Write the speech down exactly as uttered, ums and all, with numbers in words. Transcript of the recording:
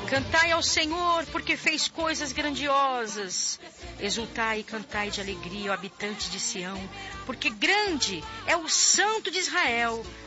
Cantai ao Senhor, porque fez coisas grandiosas. Exultai e cantai de alegria, ó habitante de Sião, porque grande é o Santo de Israel.